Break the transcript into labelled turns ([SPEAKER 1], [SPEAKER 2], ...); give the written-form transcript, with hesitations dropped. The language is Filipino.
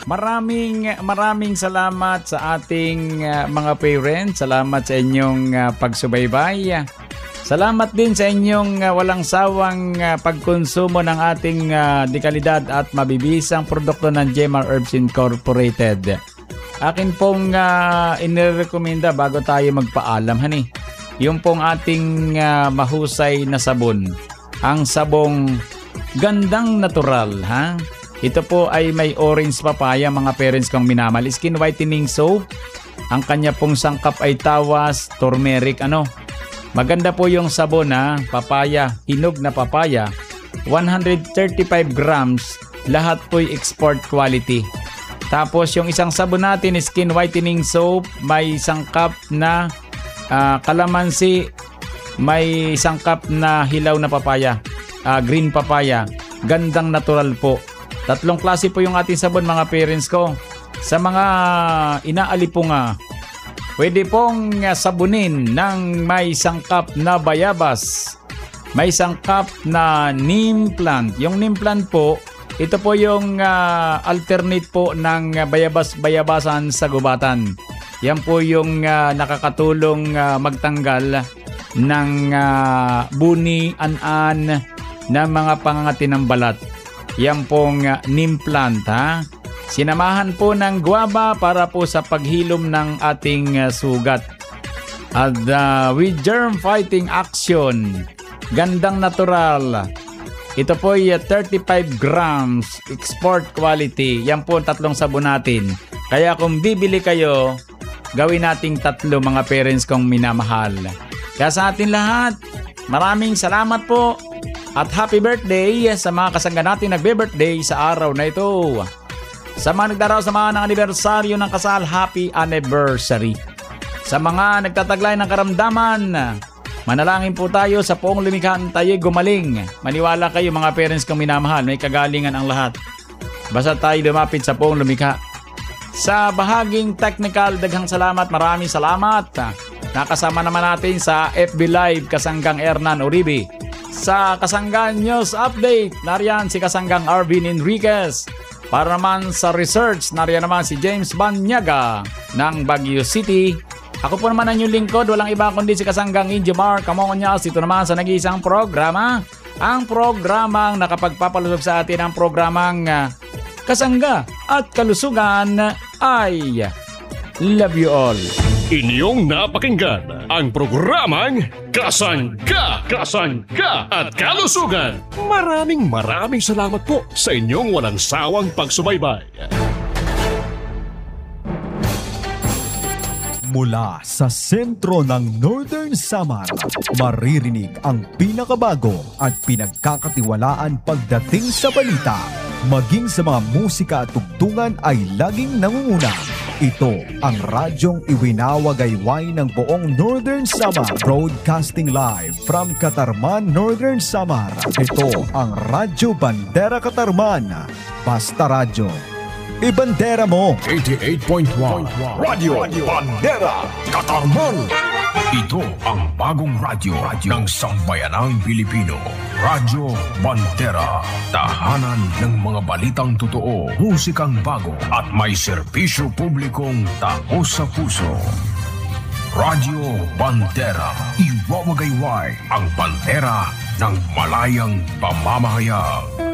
[SPEAKER 1] Maraming salamat sa ating mga parents. Salamat sa inyong pagsubaybay. Salamat din sa inyong walang sawang pagkonsumo ng ating dekalidad at mabibisang produkto ng Jemar Herbs Incorporated. Akin pong inirekomenda bago tayo magpaalam, honey. Yung pong ating mahusay na sabon. Ang sabong gandang natural, ha? Ito po ay may orange papaya, mga parents kong minamahal. Skin whitening soap. Ang kanya pong sangkap ay tawas, turmeric, Maganda po yung sabon, ha? Papaya, hinog na papaya. 135 grams. Lahat po'y export quality. Tapos yung isang sabon natin, skin whitening soap, may sangkap na kalamansi, may sangkap na hilaw na papaya, green papaya. Gandang natural po. 3 klase po yung ating sabon, mga parents ko. Sa mga inaalipunga, pwede pong sabunin ng may sangkap na bayabas, may sangkap na neem plant. Yung neem plant po, ito po yung alternate po ng bayabas-bayabasan sa gubatan. Yan po yung nakakatulong magtanggal ng buni, an-an, na mga pangangati ng balat. Yan pong neem plant, ha? Sinamahan po ng guava para po sa paghilom ng ating sugat. At with germ fighting action, gandang natural. Ito po ay 35 grams, export quality. Yan po 3 sabon natin. Kaya kung bibili kayo, gawin nating 3, mga parents kong minamahal. Kaya sa atin lahat, maraming salamat po. At happy birthday sa mga kasangga natin nagbe-birthday sa araw na ito. Sa mga nagdaraw sa mga ng anibersaryo ng kasal, happy anniversary. Sa mga nagtataglay ng karamdaman, manalangin po tayo sa Poong Lumikha tayo gumaling. Maniwala kayo, mga parents kong minamahal, may kagalingan ang lahat. Basta tayo lumapit sa Poong Lumikha. Sa bahaging technical, daghang salamat, maraming salamat. Nakasama naman natin sa FB Live, Kasanggang Hernan Uribe. Sa Kasanggang News Update, nariyan si Kasanggang Arvin Enriquez. Para naman sa research, nariyan naman si James Banyaga ng Baguio City. Ako po naman ang inyong lingkod, walang iba kundi si Kasanggang Injomar Camonyas. Ito naman sa nag-iisang programa, ang programang nakapagpapalusog sa atin, ang programang Kasangga at Kalusugan ay Love You All.
[SPEAKER 2] Inyong napakinggan ang programang Kasangga at Kalusugan. Maraming salamat po sa inyong walang sawang pagsubaybay.
[SPEAKER 3] Mula sa sentro ng Northern Samar, maririnig ang pinakabago at pinagkakatiwalaan pagdating sa balita. Maging sa mga musika at tugtungan ay laging nangunguna. Ito ang radyong iwinawagayway ng buong Northern Samar, broadcasting live from Katarman, Northern Samar. Ito ang Radyo Bandera Katarman. Basta radyo, ibandera mo.
[SPEAKER 2] 88.1 Radyo Bandera Katarman. Ito ang bagong radyo ng sambayanang Pilipino. Radyo Bandera. Tahanan ng mga balitang totoo, musikang bago at may serbisyo publikong taos sa puso. Radyo Bandera. Iwawagayway ang bandera ng malayang pamamahayag.